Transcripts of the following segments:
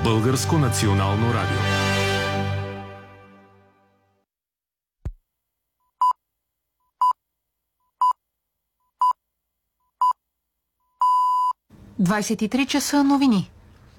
Българско национално радио. Двадесет и три часа новини.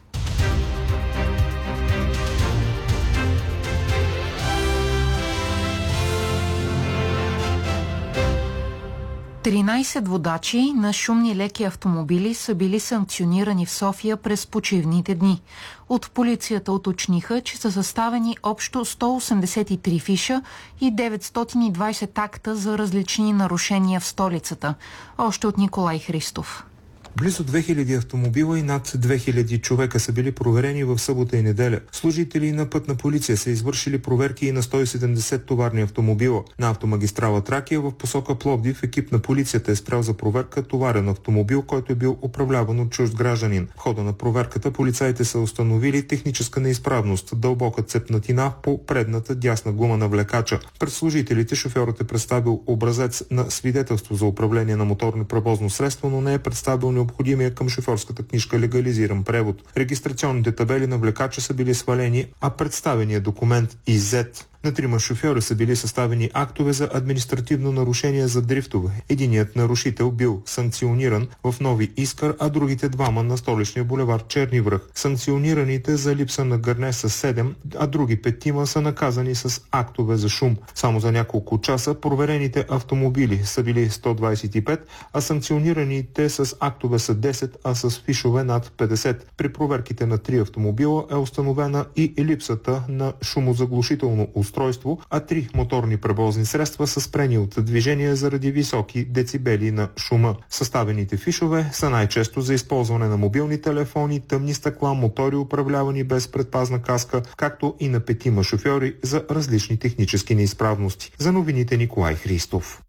Тринайсет водачи на шумни леки автомобили са били санкционирани в София през почивните дни. От полицията уточниха, че са съставени общо 183 фиша и 920 акта за различни нарушения в столицата. Още от Николай Христов. Близо 2000 автомобила и над 2000 човека са били проверени в събота и неделя. Служители на Пътна полиция са извършили проверки и на 170 товарни автомобила. На автомагистрала Тракия в посока Пловдив екип на полицията е спрял за проверка товарен автомобил, който е бил управляван от чужд гражданин. В хода на проверката полицаите са установили техническа неизправност, дълбока цепнатина по предната дясна гума на влекача. Пред служителите шофьорът е представил образец на свидетелство за управление на моторно превозно средство, но не е представил необходимия към шофьорската книжка легализиран превод. Регистрационните табели на влекача са били свалени, а представеният документ иззет. На трима шофьори са били съставени актове за административно нарушение за дрифтове. Единият нарушител бил санкциониран в Нови Искър, а другите двама на столичния булевард Черни връх. Санкционираните за липса на гърне са 7, а други 5 са наказани с актове за шум. Само за няколко часа проверените автомобили са били 125, а санкционираните с актове са 10, а с фишове над 50. При проверките на 3 автомобила е установена и липсата на шумозаглушително устройство, а 3 моторни превозни средства са спрени от движение заради високи децибели на шума. Съставените фишове са най-често за използване на мобилни телефони, тъмни стъкла, мотори управлявани без предпазна каска, както и на 5 шофьори за различни технически неизправности. За новините Николай Христов.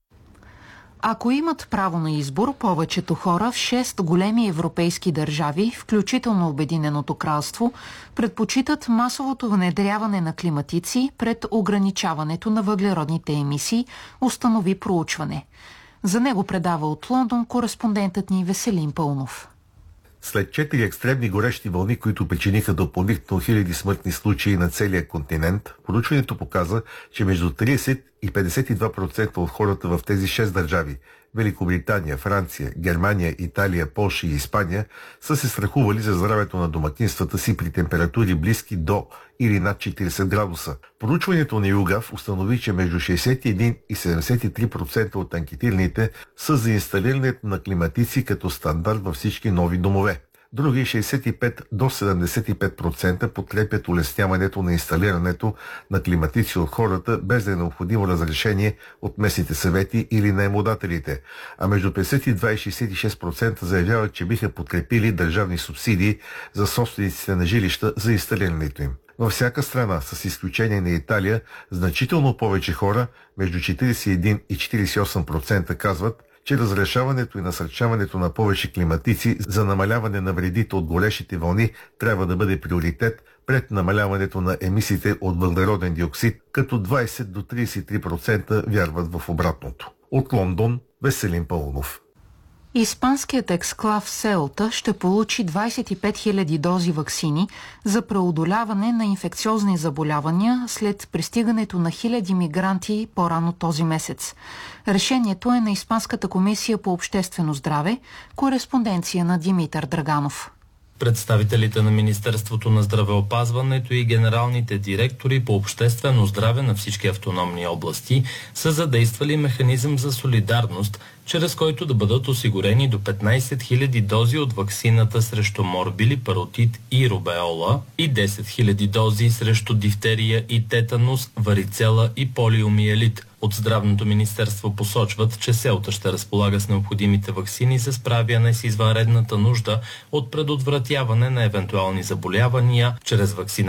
Ако имат право на избор, повечето хора в 6 големи европейски държави, включително Обединеното кралство, предпочитат масовото внедряване на климатици пред ограничаването на въглеродните емисии, установи проучване. За него предава от Лондон кореспондентът ни Веселин Пълнов. След 4 екстремни горещи вълни, които причиниха допълнително хиляди смъртни случаи на целия континент, проучването показа, че между 30 и 52% от хората в тези 6 държави – Великобритания, Франция, Германия, Италия, Полша и Испания – са се страхували за здравето на домакинствата си при температури близки до или над 40 градуса. Проучването на YouGov установи, че между 61 и 73% от анкетираните са за инсталирането на климатици като стандарт във всички нови домове. Други 65 до 75% подкрепят улесняването на инсталирането на климатици от хората, без да е необходимо разрешение от местните съвети или наемодателите, а между 52 и 66% заявяват, че биха подкрепили държавни субсидии за собствениците на жилища за инсталирането им. Във всяка страна, с изключение на Италия, значително повече хора, между 41 и 48% казват, че разрешаването и насърчаването на повече климатици за намаляване на вредите от горещите вълни трябва да бъде приоритет пред намаляването на емисиите от въглероден диоксид, като 20 до 33% вярват в обратното. От Лондон, Веселин Пълнов. Испанският ексклав Селта ще получи 25 000 дози ваксини за преодоляване на инфекциозни заболявания след пристигането на хиляди мигранти по-рано този месец. Решението е на Испанската комисия по обществено здраве, кореспонденция на Димитър Драганов. Представителите на Министерството на здравеопазването и генералните директори по обществено здраве на всички автономни области са задействали механизъм за солидарност, чрез който да бъдат осигурени до 15 000 дози от ваксината срещу морбили, паротит и рубеола и 10 000 дози срещу дифтерия и тетанус, варицела и полиомиелит. От Здравното министерство посочват, че Селта ще разполага с необходимите ваксини за справяне с извънредната нужда от предотвратяване на евентуални заболявания чрез вакцинация